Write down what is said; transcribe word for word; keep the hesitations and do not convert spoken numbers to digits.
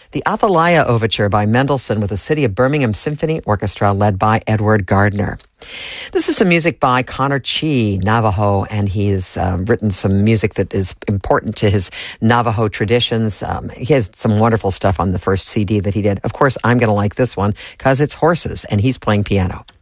the Athalia Overture by Mendelssohn with the City of Birmingham Symphony Orchestra led by Edward Gardner. This is some music by Connor Chi, Navajo, and he's uh, written some music that is important to his Navajo traditions. Um, he has some wonderful stuff on the first C D that he did. Of course, I'm going to like this one because it's horses, and he's playing piano.